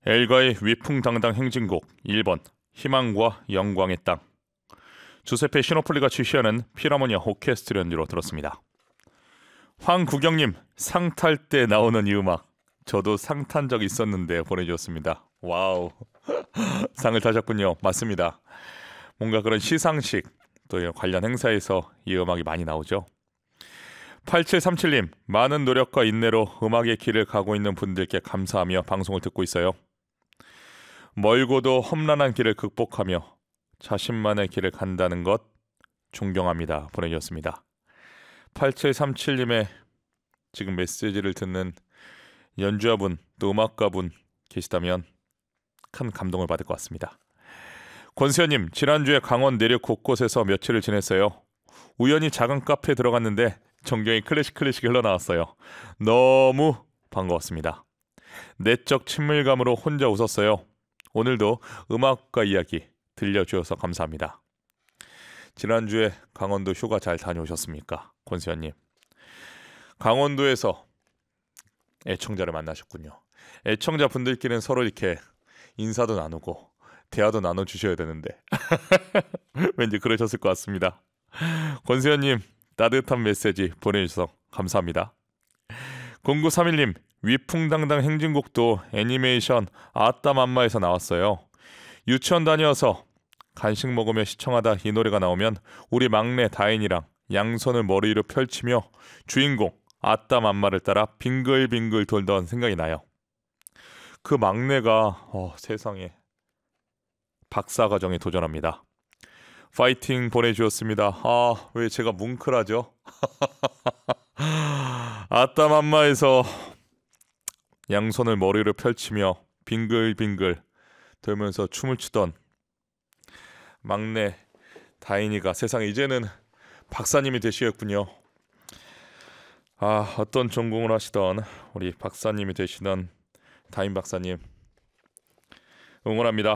엘가의 위풍당당 행진곡 1번 희망과 영광의 땅. 주세페 시노폴리가 출시하는 필하모니아 오케스트라 연주로 들었습니다. 황구경님, 상 탈 때 나오는 이 음악 저도 상 탄 적 있었는데 보내주셨습니다. 와우. 상을 타셨군요. 맞습니다. 뭔가 그런 시상식 또 관련 행사에서 이 음악이 많이 나오죠. 8737님, 많은 노력과 인내로 음악의 길을 가고 있는 분들께 감사하며 방송을 듣고 있어요. 멀고도 험난한 길을 극복하며 자신만의 길을 간다는 것 존경합니다. 보내주셨습니다. 8737님의 지금 메시지를 듣는 연주자분 또 음악가분 계시다면 큰 감동을 받을 것 같습니다. 권수현님, 지난주에 강원 내륙 곳곳에서 며칠을 지냈어요. 우연히 작은 카페에 들어갔는데 정경이 클래식 흘러나왔어요. 너무 반가웠습니다. 내적 친밀감으로 혼자 웃었어요. 오늘도 음악과 이야기 들려주셔서 감사합니다. 지난주에 강원도 휴가 잘 다녀오셨습니까? 권수현님. 강원도에서 애청자를 만나셨군요. 애청자분들끼리는 서로 이렇게 인사도 나누고 대화도 나눠주셔야 되는데 왠지 그러셨을 것 같습니다. 권수현님, 따뜻한 메시지 보내주셔서 감사합니다. 0931님, 위풍당당 행진곡도 애니메이션 아따맘마에서 나왔어요. 유치원 다녀서 간식 먹으며 시청하다 이 노래가 나오면 우리 막내 다인이랑 양손을 머리 위로 펼치며 주인공 아따맘마를 따라 빙글빙글 돌던 생각이 나요. 그 막내가 세상에 박사과정에 도전합니다. 파이팅 보내주셨습니다. 왜 제가 뭉클하죠? 아따맘마에서 양손을 머리로 펼치며 빙글빙글 돌면서 춤을 추던 막내 다인이가 세상에 이제는 박사님이 되시겠군요. 어떤 전공을 하시던 우리 박사님이 되시던 다인 박사님 응원합니다.